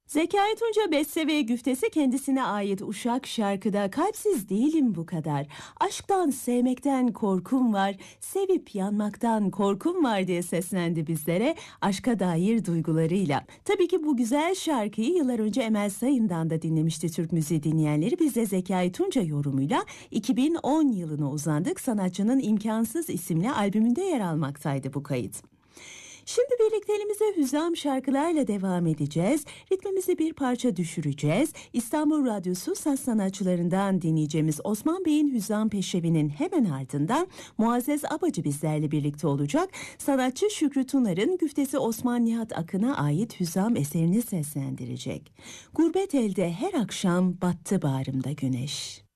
Zekai Tunca beste ve güftesi kendisine ait Uşak şarkıda kalpsiz değilim bu kadar. Aşktan sevmekten korkum var, sevip yanmaktan korkum var diye seslendi bizlere aşka dair duygularıyla. Tabii ki bu güzel şarkıyı yıllar önce Emel Sayın'dan da dinlemişti Türk müziği dinleyenleri. Biz de Zekai Tunca yorumuyla 2010 yılına uzandık. Sanatçının İmkansız isimli albümünde yer almaktaydı bu kayıt. Şimdi birlikteliğimize hüzam şarkılarla devam edeceğiz. Ritmimizi bir parça düşüreceğiz. İstanbul Radyosu saz sanatçılarından dinleyeceğimiz Osman Bey'in Hüzam Peşrevi'nin hemen ardından Muazzez Abacı bizlerle birlikte olacak. Sanatçı Şükrü Tunar'ın güftesi Osman Nihat Akın'a ait hüzam eserini seslendirecek. Gurbet elde her akşam battı bağrımda güneş.